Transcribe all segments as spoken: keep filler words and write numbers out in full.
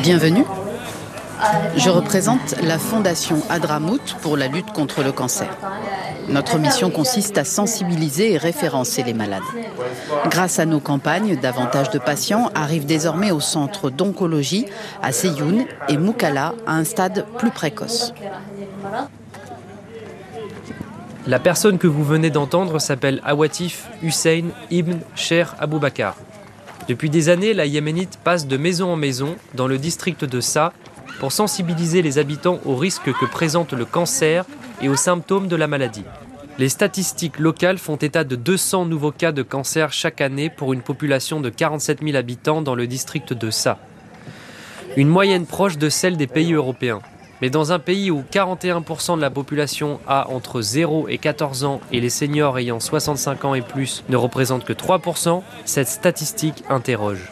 Bienvenue. Je représente la Fondation Hadramout pour la lutte contre le cancer. Notre mission consiste à sensibiliser et référencer les malades. Grâce à nos campagnes, davantage de patients arrivent désormais au centre d'oncologie à Seyoun et Moukalla à un stade plus précoce. La personne que vous venez d'entendre s'appelle Awatif Hussein Ibn Cher Aboubakar. Depuis des années, la Yéménite passe de maison en maison dans le district de Sa pour sensibiliser les habitants aux risques que présente le cancer et aux symptômes de la maladie. Les statistiques locales font état de deux cents nouveaux cas de cancer chaque année pour une population de quarante-sept mille habitants dans le district de Sa. Une moyenne proche de celle des pays européens. Mais dans un pays où quarante et un pour cent de la population a entre zéro et quatorze ans et les seniors ayant soixante-cinq ans et plus ne représentent que trois pour cent, cette statistique interroge.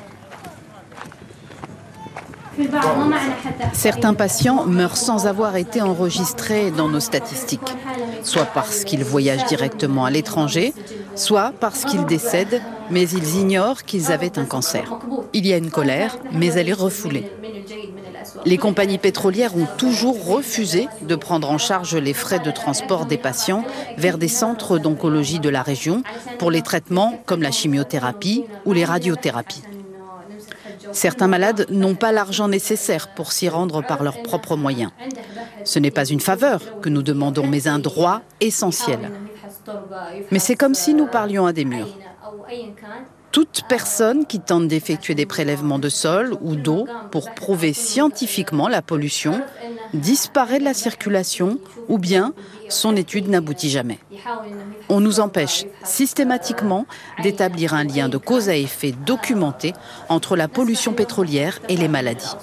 Certains patients meurent sans avoir été enregistrés dans nos statistiques, soit parce qu'ils voyagent directement à l'étranger, soit parce qu'ils décèdent, mais ils ignorent qu'ils avaient un cancer. Il y a une colère, mais elle est refoulée. Les compagnies pétrolières ont toujours refusé de prendre en charge les frais de transport des patients vers des centres d'oncologie de la région pour les traitements comme la chimiothérapie ou les radiothérapies. Certains malades n'ont pas l'argent nécessaire pour s'y rendre par leurs propres moyens. Ce n'est pas une faveur que nous demandons, mais un droit essentiel. Mais c'est comme si nous parlions à des murs. Toute personne qui tente d'effectuer des prélèvements de sol ou d'eau pour prouver scientifiquement la pollution disparaît de la circulation ou bien son étude n'aboutit jamais. On nous empêche systématiquement d'établir un lien de cause à effet documenté entre la pollution pétrolière et les maladies.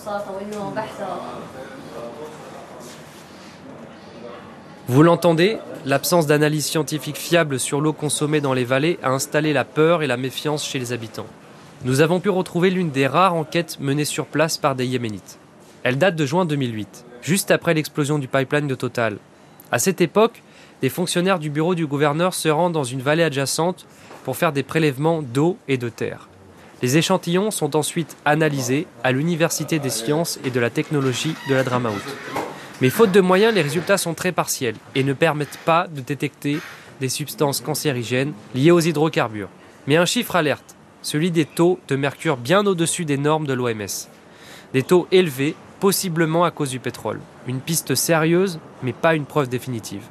Vous l'entendez, l'absence d'analyse scientifique fiable sur l'eau consommée dans les vallées a installé la peur et la méfiance chez les habitants. Nous avons pu retrouver l'une des rares enquêtes menées sur place par des Yéménites. Elle date de juin deux mille huit, juste après l'explosion du pipeline de Total. À cette époque, des fonctionnaires du bureau du gouverneur se rendent dans une vallée adjacente pour faire des prélèvements d'eau et de terre. Les échantillons sont ensuite analysés à l'Université des sciences et de la technologie de l'Hadramaout. Mais faute de moyens, les résultats sont très partiels et ne permettent pas de détecter des substances cancérigènes liées aux hydrocarbures. Mais un chiffre alerte, celui des taux de mercure bien au-dessus des normes de l'O M S. Des taux élevés, possiblement à cause du pétrole. Une piste sérieuse, mais pas une preuve définitive.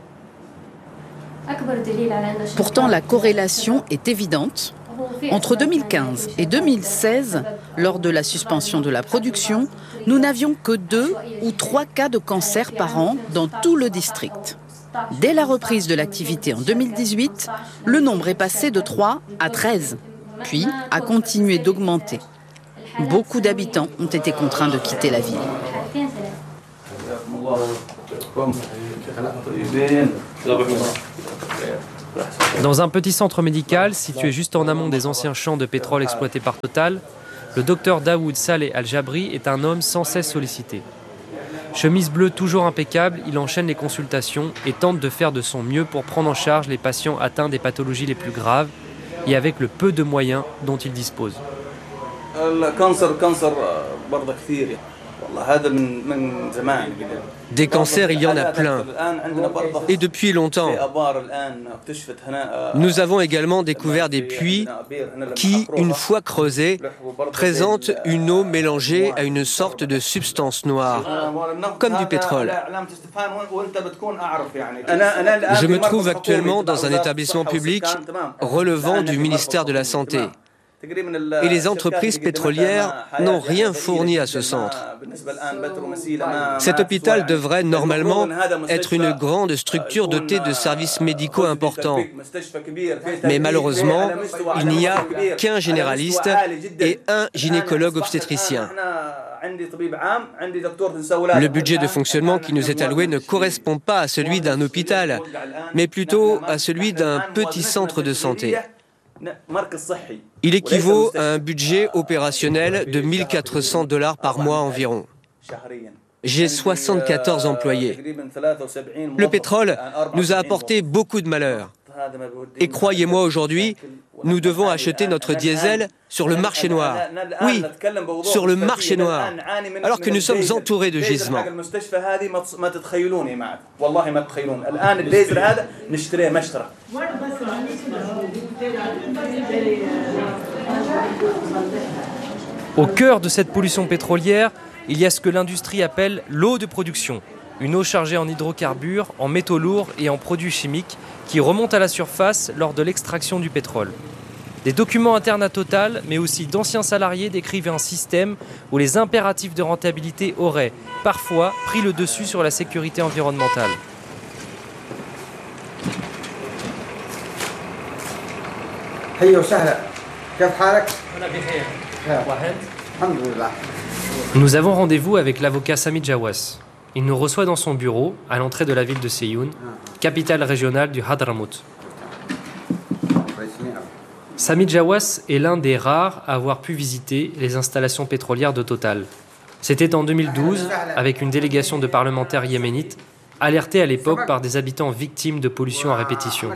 Pourtant, la corrélation est évidente. Entre deux mille quinze et deux mille seize, lors de la suspension de la production, nous n'avions que deux ou trois cas de cancer par an dans tout le district. Dès la reprise de l'activité en deux mille dix-huit, le nombre est passé de trois à treize, puis a continué d'augmenter. Beaucoup d'habitants ont été contraints de quitter la ville. Dans un petit centre médical, situé juste en amont des anciens champs de pétrole exploités par Total, le docteur Daoud Saleh Al-Jabri est un homme sans cesse sollicité. Chemise bleue toujours impeccable, il enchaîne les consultations et tente de faire de son mieux pour prendre en charge les patients atteints des pathologies les plus graves et avec le peu de moyens dont il dispose. Des cancers, il y en a plein. Et depuis longtemps. Nous avons également découvert des puits qui, une fois creusés, présentent une eau mélangée à une sorte de substance noire, comme du pétrole. Je me trouve actuellement dans un établissement public relevant du ministère de la Santé. Et les entreprises pétrolières n'ont rien fourni à ce centre. Cet hôpital devrait normalement être une grande structure dotée de services médicaux importants. Mais malheureusement, il n'y a qu'un généraliste et un gynécologue obstétricien. Le budget de fonctionnement qui nous est alloué ne correspond pas à celui d'un hôpital, mais plutôt à celui d'un petit centre de santé. Il équivaut à un budget opérationnel de mille quatre cents dollars par mois environ. J'ai soixante-quatorze employés. Le pétrole nous a apporté beaucoup de malheur. Et croyez-moi aujourd'hui, Nous devons acheter notre diesel sur le marché noir. Oui, sur le marché noir, alors que nous sommes entourés de gisements. Au cœur de cette pollution pétrolière, il y a ce que l'industrie appelle l'eau de production. Une eau chargée en hydrocarbures, en métaux lourds et en produits chimiques qui remonte à la surface lors de l'extraction du pétrole. Des documents internes à Total, mais aussi d'anciens salariés décrivent un système où les impératifs de rentabilité auraient, parfois, pris le dessus sur la sécurité environnementale. Nous avons rendez-vous avec l'avocat Sami Jawas. Il nous reçoit dans son bureau, à l'entrée de la ville de Seyoun, capitale régionale du Hadramout. Sami Jawas est l'un des rares à avoir pu visiter les installations pétrolières de Total. C'était en deux mille douze, avec une délégation de parlementaires yéménites, alertés à l'époque par des habitants victimes de pollution à répétition.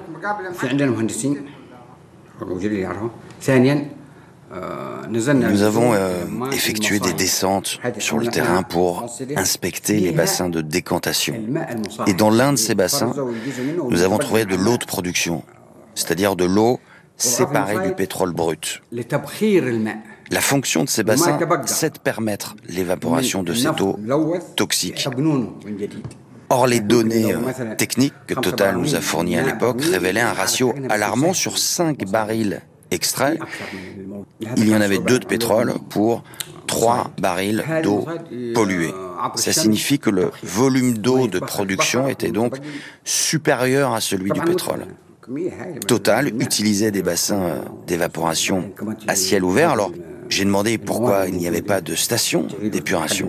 Nous avons euh, effectué des descentes sur le terrain pour inspecter les bassins de décantation. Et dans l'un de ces bassins, nous avons trouvé de l'eau de production, c'est-à-dire de l'eau séparée du pétrole brut. La fonction de ces bassins, c'est de permettre l'évaporation de cette eau toxique. Or, les données euh, techniques que Total nous a fournies à l'époque révélaient un ratio alarmant sur cinq barils extraits. Il y en avait deux de pétrole pour trois barils d'eau polluée. Ça signifie que le volume d'eau de production était donc supérieur à celui du pétrole. Total utilisait des bassins d'évaporation à ciel ouvert. Alors, j'ai demandé pourquoi il n'y avait pas de station d'épuration.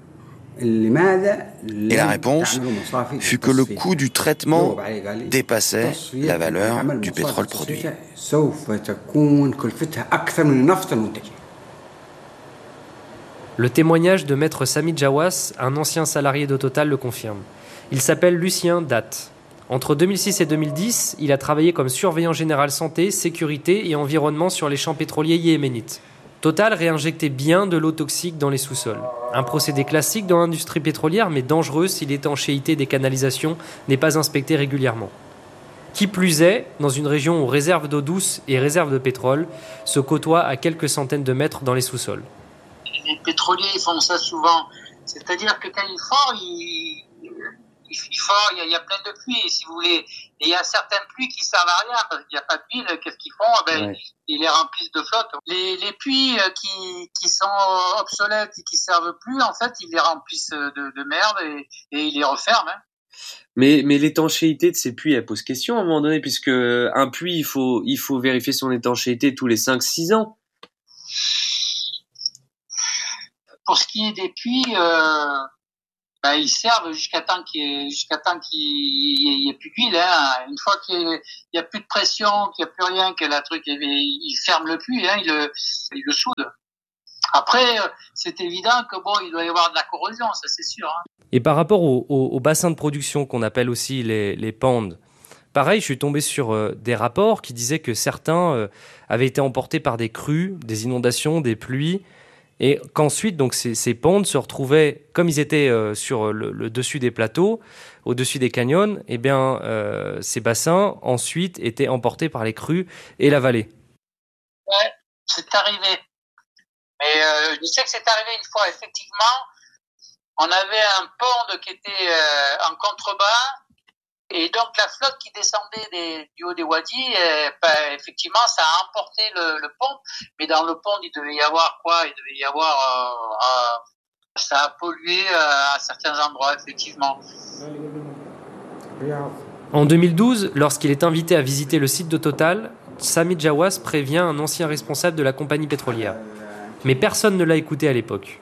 Et la réponse fut que le coût du traitement dépassait la valeur du pétrole produit. Le témoignage de maître Sami Jawas, un ancien salarié de Total, le confirme. Il s'appelle Lucien Dat. Entre deux mille six et deux mille dix, il a travaillé comme surveillant général santé, sécurité et environnement sur les champs pétroliers yéménites. Total réinjectait bien de l'eau toxique dans les sous-sols. Un procédé classique dans l'industrie pétrolière, mais dangereux si l'étanchéité des canalisations n'est pas inspectée régulièrement. Qui plus est, dans une région où réserves d'eau douce et réserves de pétrole se côtoient à quelques centaines de mètres dans les sous-sols. Les pétroliers font ça souvent. C'est-à-dire que quand il fort, il... il fort, il y, a, il y a plein de pluies, si vous voulez. Et il y a certaines pluies qui servent à rien, parce qu'il n'y a pas d'huile. Qu'est-ce qu'ils font? Ben, ouais. Ils les remplissent de flotte. Les, les puits qui, qui sont obsolètes et qui servent plus, en fait, ils les remplissent de, de merde et, et ils les referment. Hein. Mais, mais l'étanchéité de ces puits, elle pose question à un moment donné, puisque un puits, il faut, il faut vérifier son étanchéité tous les cinq six ans. Pour ce qui est des puits, euh, ben, ils servent jusqu'à temps qu'il y ait, jusqu'à temps qu'il y ait plus d'huile. Hein. Une fois qu'il y a plus de pression, qu'il n'y a plus rien, que la truc, il ferme le puits, hein, il le, il le soude. Après, c'est évident que bon, il doit y avoir de la corrosion, ça c'est sûr. Hein. Et par rapport au, au, au bassin de production qu'on appelle aussi les, les pandes, pareil, je suis tombé sur euh, des rapports qui disaient que certains euh, avaient été emportés par des crues, des inondations, des pluies, et qu'ensuite, donc, ces, ces pandes se retrouvaient, comme ils étaient euh, sur le, le dessus des plateaux, au-dessus des canyons, eh bien, euh, ces bassins, ensuite, étaient emportés par les crues et la vallée. Ouais, c'est arrivé. Mais euh, je sais que c'est arrivé une fois, effectivement. On avait un pont qui était euh, en contrebas, et donc la flotte qui descendait des, du haut des wadis, euh, ben, effectivement, ça a emporté le, le pont. Mais dans le pont, il devait y avoir quoi? Il devait y avoir... Euh, euh, ça a pollué euh, à certains endroits, effectivement. En deux mille douze, lorsqu'il est invité à visiter le site de Total, Sami Jawas prévient un ancien responsable de la compagnie pétrolière. Mais personne ne l'a écouté à l'époque.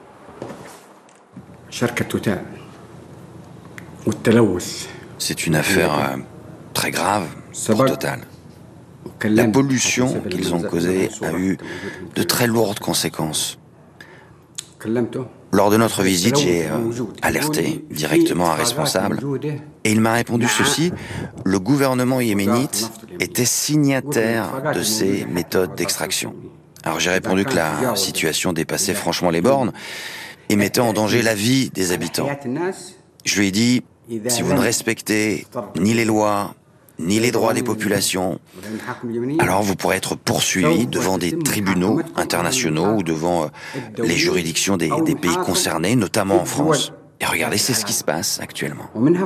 C'est une affaire euh, très grave pour Total. La pollution qu'ils ont causée a eu de très lourdes conséquences. Lors de notre visite, j'ai euh, alerté directement un responsable et il m'a répondu ceci: le gouvernement yéménite étaient signataires de ces méthodes d'extraction. Alors j'ai répondu que la situation dépassait franchement les bornes et mettait en danger la vie des habitants. Je lui ai dit, si vous ne respectez ni les lois, ni les droits des populations, alors vous pourrez être poursuivi devant des tribunaux internationaux ou devant les juridictions des, des pays concernés, notamment en France. Et regardez, c'est ce qui se passe actuellement.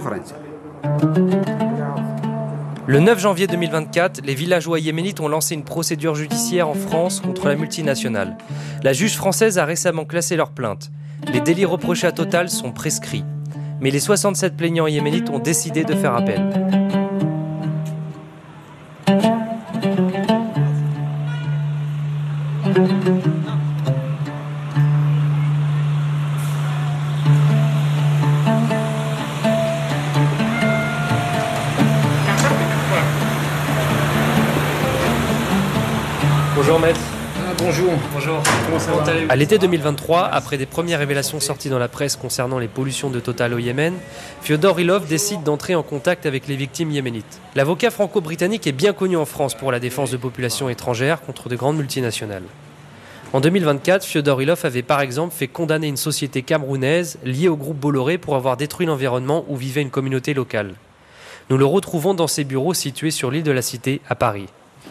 Le neuf janvier deux mille vingt-quatre, les villageois yéménites ont lancé une procédure judiciaire en France contre la multinationale. La juge française a récemment classé leur plainte. Les délits reprochés à Total sont prescrits. Mais les soixante-sept plaignants yéménites ont décidé de faire appel. Bonjour maître. Ah, bonjour. Bonjour. Comment ça va ? À l'été deux mille vingt-trois, après des premières révélations sorties dans la presse concernant les pollutions de Total au Yémen, Fyodor Ilov décide d'entrer en contact avec les victimes yéménites. L'avocat franco-britannique est bien connu en France pour la défense de populations étrangères contre de grandes multinationales. En deux mille vingt-quatre, Fyodor Ilov avait par exemple fait condamner une société camerounaise liée au groupe Bolloré pour avoir détruit l'environnement où vivait une communauté locale. Nous le retrouvons dans ses bureaux situés sur l'île de la Cité, à Paris.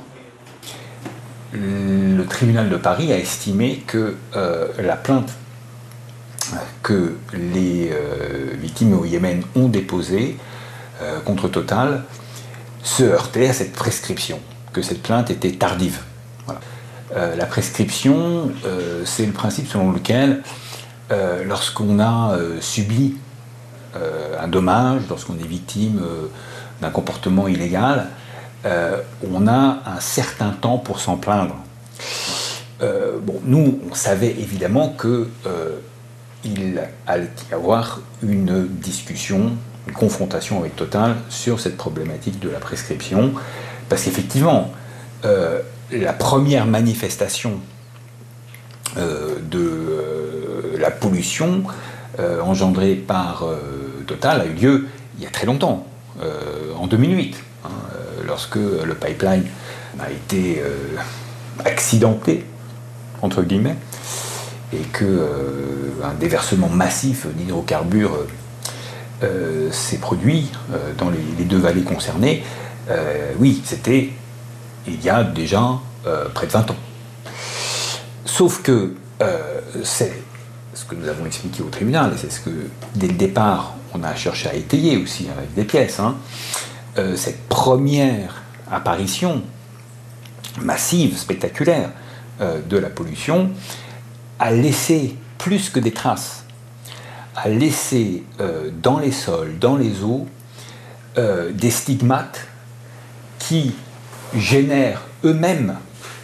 Le tribunal de Paris a estimé que euh, la plainte que les euh, victimes au Yémen ont déposée euh, contre Total se heurtait à cette prescription, que cette plainte était tardive. Voilà. Euh, la prescription, euh, c'est le principe selon lequel euh, lorsqu'on a euh, subi euh, un dommage, lorsqu'on est victime euh, d'un comportement illégal, Euh, on a un certain temps pour s'en plaindre. Euh, bon, nous, on savait évidemment qu'il euh, allait y avoir une discussion, une confrontation avec Total sur cette problématique de la prescription, parce qu'effectivement, euh, la première manifestation euh, de euh, la pollution euh, engendrée par euh, Total a eu lieu il y a très longtemps, euh, en deux mille huit. Hein, lorsque le pipeline a été euh, accidenté, entre guillemets, et qu'un euh, déversement massif d'hydrocarbures euh, s'est produit euh, dans les, les deux vallées concernées, euh, oui, c'était il y a déjà euh, près de vingt ans. Sauf que euh, c'est ce que nous avons expliqué au tribunal, et c'est ce que, dès le départ, on a cherché à étayer aussi avec des pièces, hein, Euh, cette première apparition massive, spectaculaire euh, de la pollution a laissé plus que des traces, a laissé euh, dans les sols, dans les eaux, euh, des stigmates qui génèrent eux-mêmes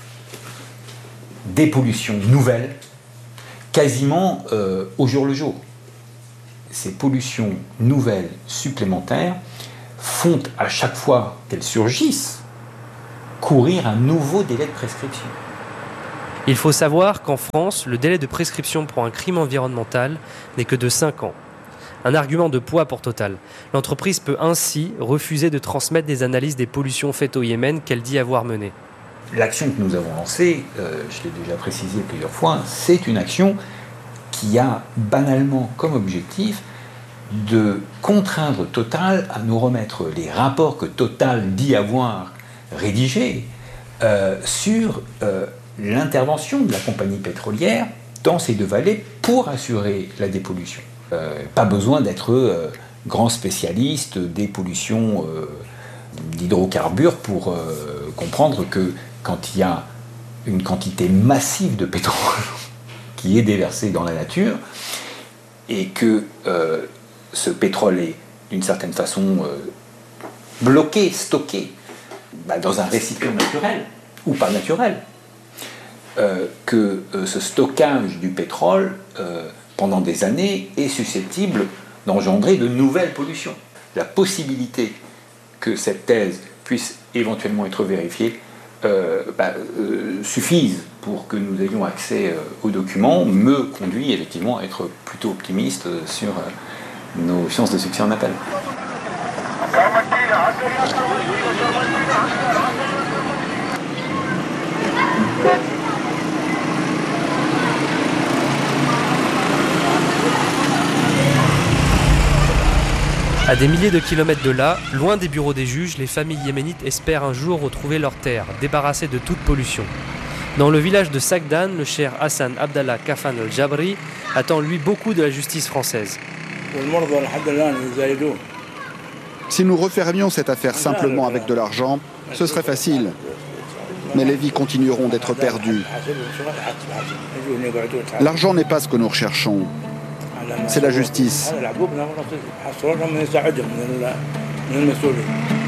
des pollutions nouvelles, quasiment euh, au jour le jour. Ces pollutions nouvelles supplémentaires font à chaque fois qu'elles surgissent courir un nouveau délai de prescription. Il faut savoir qu'en France, le délai de prescription pour un crime environnemental n'est que de cinq ans. Un argument de poids pour Total. L'entreprise peut ainsi refuser de transmettre des analyses des pollutions faites au Yémen qu'elle dit avoir menées. L'action que nous avons lancée, euh, je l'ai déjà précisé plusieurs fois, c'est une action qui a banalement comme objectif de contraindre Total à nous remettre les rapports que Total dit avoir rédigés euh, sur euh, l'intervention de la compagnie pétrolière dans ces deux vallées pour assurer la dépollution. Euh, pas besoin d'être euh, grand spécialiste des pollutions euh, d'hydrocarbures pour euh, comprendre que quand il y a une quantité massive de pétrole qui est déversée dans la nature et que euh, ce pétrole est d'une certaine façon euh, bloqué, stocké bah, dans un récipient naturel ou pas naturel, euh, que euh, ce stockage du pétrole euh, pendant des années est susceptible d'engendrer de nouvelles pollutions. La possibilité que cette thèse puisse éventuellement être vérifiée euh, bah, euh, suffise pour que nous ayons accès euh, aux documents, me conduit effectivement à être plutôt optimiste euh, sur euh, nos chances de succès en appel. À des milliers de kilomètres de là, loin des bureaux des juges, les familles yéménites espèrent un jour retrouver leurs terres, débarrassées de toute pollution. Dans le village de Sagdan, le cheikh Hassan Abdallah Kafan al-Jabri attend lui beaucoup de la justice française. Si nous refermions cette affaire simplement avec de l'argent, ce serait facile. Mais les vies continueront d'être perdues. L'argent n'est pas ce que nous recherchons. C'est la justice.